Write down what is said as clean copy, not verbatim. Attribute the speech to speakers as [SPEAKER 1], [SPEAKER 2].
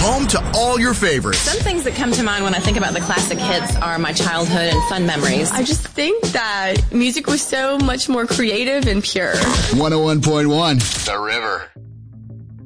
[SPEAKER 1] home to all your favorites.
[SPEAKER 2] Some things that come to mind when I think about the classic hits are my childhood and fun memories.
[SPEAKER 3] I just think that music was so much more creative and pure.
[SPEAKER 1] 101.1 The River.